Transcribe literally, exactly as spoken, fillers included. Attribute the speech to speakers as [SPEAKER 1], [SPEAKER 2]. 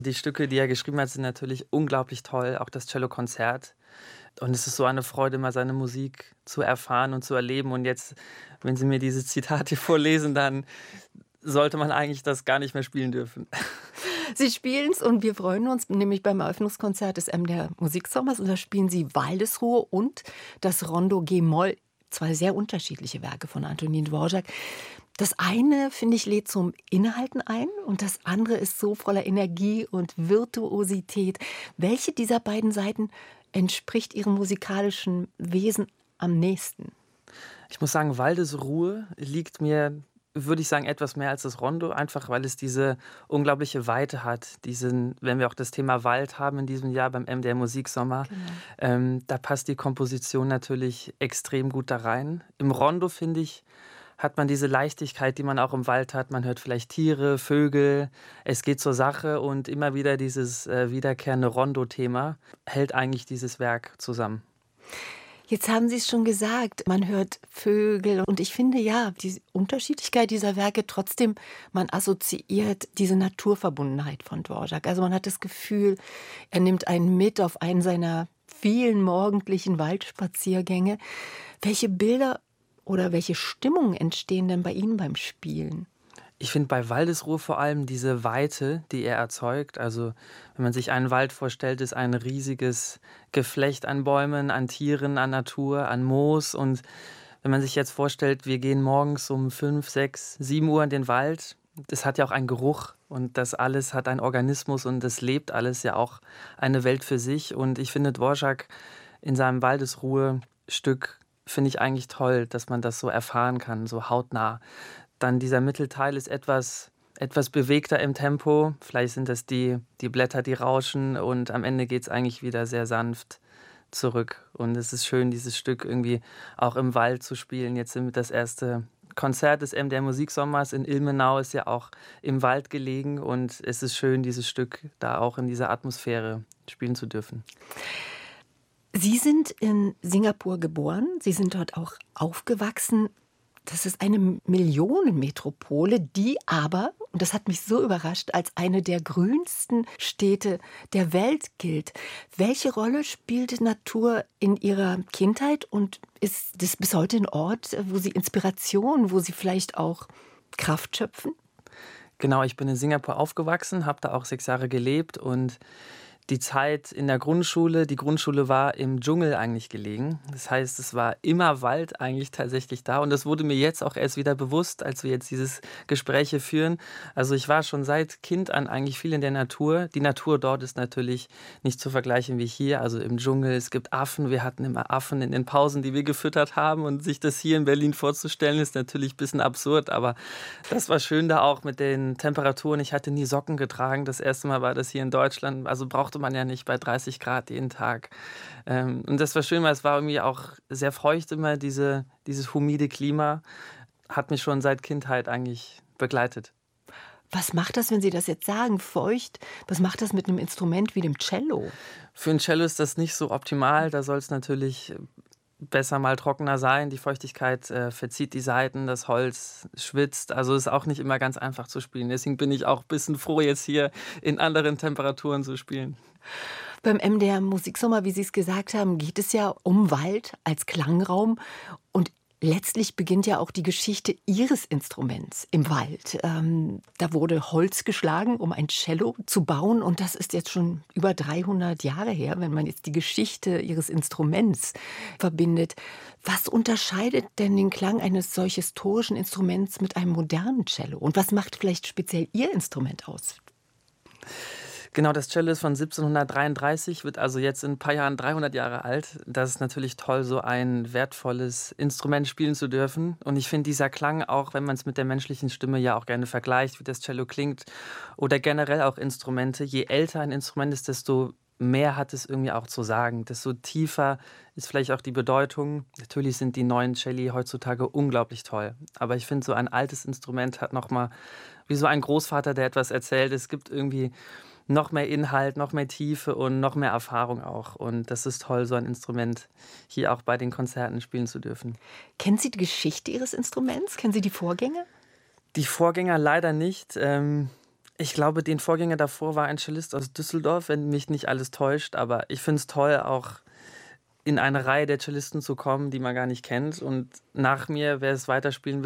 [SPEAKER 1] Die Stücke, die er geschrieben hat, sind natürlich unglaublich toll, auch das Cellokonzert. Und es ist so eine Freude, mal seine Musik zu erfahren und zu erleben. Und jetzt, wenn Sie mir diese Zitate vorlesen, dann sollte man eigentlich das gar nicht mehr spielen dürfen.
[SPEAKER 2] Sie spielen es und wir freuen uns nämlich beim Eröffnungskonzert des M D R Musiksommers. Und da spielen Sie Waldesruhe und das Rondo G-Moll, zwei sehr unterschiedliche Werke von Antonin Dvorak. Das eine, finde ich, lädt zum Innehalten ein und das andere ist so voller Energie und Virtuosität. Welche dieser beiden Seiten entspricht Ihrem musikalischen Wesen am nächsten?
[SPEAKER 1] Ich muss sagen, Waldesruhe liegt mir, würde ich sagen, etwas mehr als das Rondo, einfach weil es diese unglaubliche Weite hat. Diesen, wenn wir auch das Thema Wald haben in diesem Jahr beim M D R Musiksommer,
[SPEAKER 2] Genau.
[SPEAKER 1] ähm, da passt die Komposition natürlich extrem gut da rein. Im Rondo, finde ich, hat man diese Leichtigkeit, die man auch im Wald hat. Man hört vielleicht Tiere, Vögel, es geht zur Sache und immer wieder dieses äh, wiederkehrende Rondo-Thema hält eigentlich dieses Werk zusammen.
[SPEAKER 2] Jetzt haben Sie es schon gesagt, man hört Vögel und ich finde ja, die Unterschiedlichkeit dieser Werke trotzdem, man assoziiert diese Naturverbundenheit von Dvorak. Also man hat das Gefühl, er nimmt einen mit auf einen seiner vielen morgendlichen Waldspaziergänge. Welche Bilder oder welche Stimmungen entstehen denn bei Ihnen beim Spielen?
[SPEAKER 1] Ich finde bei Waldesruhe vor allem diese Weite, die er erzeugt. Also, wenn man sich einen Wald vorstellt, ist ein riesiges Geflecht an Bäumen, an Tieren, an Natur, an Moos. Und wenn man sich jetzt vorstellt, wir gehen morgens um fünf, sechs, sieben Uhr in den Wald, das hat ja auch einen Geruch und das alles hat einen Organismus und das lebt alles ja auch eine Welt für sich. Und ich finde Dvorak in seinem Waldesruhe-Stück finde ich eigentlich toll, dass man das so erfahren kann, so hautnah. Dann dieser Mittelteil ist etwas etwas bewegter im Tempo. Vielleicht sind das die die Blätter, die rauschen und am Ende geht's eigentlich wieder sehr sanft zurück. Und es ist schön, dieses Stück irgendwie auch im Wald zu spielen. Jetzt sind wir das erste Konzert des M D R Musiksommers in Ilmenau ist ja auch im Wald gelegen und es ist schön, dieses Stück da auch in dieser Atmosphäre spielen zu dürfen.
[SPEAKER 2] Sie sind in Singapur geboren, Sie sind dort auch aufgewachsen. Das ist eine Millionenmetropole, die aber, und das hat mich so überrascht, als eine der grünsten Städte der Welt gilt. Welche Rolle spielte Natur in Ihrer Kindheit und ist das bis heute ein Ort, wo Sie Inspiration, wo Sie vielleicht auch Kraft schöpfen?
[SPEAKER 1] Genau, ich bin in Singapur aufgewachsen, habe da auch sechs Jahre gelebt und die Zeit in der Grundschule die Grundschule war im Dschungel eigentlich gelegen. Das heißt, es war immer Wald eigentlich tatsächlich da und das wurde mir jetzt auch erst wieder bewusst, als wir jetzt dieses Gespräch hier führen. Also, ich war schon seit Kind an eigentlich viel in der Natur. Die Natur dort ist natürlich nicht zu vergleichen wie hier, also im Dschungel. Es gibt Affen, wir hatten immer Affen in den Pausen, die wir gefüttert haben und sich das hier in Berlin vorzustellen, ist natürlich ein bisschen absurd, aber das war schön da auch mit den Temperaturen. Ich hatte nie Socken getragen. Das erste Mal war das hier in Deutschland, also brauchte man ja nicht bei dreißig Grad jeden Tag. Ähm, und das war schön, weil es war irgendwie auch sehr feucht immer, diese dieses humide Klima hat mich schon seit Kindheit eigentlich begleitet.
[SPEAKER 2] Was macht das, wenn Sie das jetzt sagen, feucht? Was macht das mit einem Instrument wie dem Cello?
[SPEAKER 1] Für 'n Cello ist das nicht so optimal, da soll's natürlich besser mal trockener sein. Die Feuchtigkeit, äh, verzieht die Saiten, das Holz schwitzt. Also, ist auch nicht immer ganz einfach zu spielen. Deswegen bin ich auch bisschen froh, jetzt hier in anderen Temperaturen zu spielen.
[SPEAKER 2] Beim M D R Musiksommer, wie Sie es gesagt haben, geht es ja um Wald als Klangraum und letztlich beginnt ja auch die Geschichte Ihres Instruments im Wald. Ähm, da wurde Holz geschlagen, um ein Cello zu bauen und das ist jetzt schon über dreihundert Jahre her, wenn man jetzt die Geschichte Ihres Instruments verbindet. Was unterscheidet denn den Klang eines solch historischen Instruments mit einem modernen Cello? Und was macht vielleicht speziell Ihr Instrument aus?
[SPEAKER 1] Genau, das Cello ist von siebzehnhundertdreiunddreißig, wird also jetzt in 'n paar Jahren dreihundert Jahre alt. Das ist natürlich toll, so ein wertvolles Instrument spielen zu dürfen. Und ich finde, dieser Klang, auch wenn man es mit der menschlichen Stimme ja auch gerne vergleicht, wie das Cello klingt oder generell auch Instrumente, je älter ein Instrument ist, desto mehr hat es irgendwie auch zu sagen, desto tiefer ist vielleicht auch die Bedeutung. Natürlich sind die neuen Celli heutzutage unglaublich toll, aber ich finde, so ein altes Instrument hat noch mal wie so ein Großvater, der etwas erzählt. Es gibt irgendwie noch mehr Inhalt, noch mehr Tiefe und noch mehr Erfahrung auch. Und das ist toll, so ein Instrument hier auch bei den Konzerten spielen zu dürfen.
[SPEAKER 2] Kennen Sie die Geschichte Ihres Instruments? Kennen Sie die Vorgänge?
[SPEAKER 1] Die Vorgänger leider nicht. Ähm, Ich glaube, den Vorgänger davor war ein Cellist aus Düsseldorf, wenn mich nicht alles täuscht. Aber ich finde es toll, auch in eine Reihe der Cellisten zu kommen, die man gar nicht kennt. Und nach mir, wer es weiterspielen will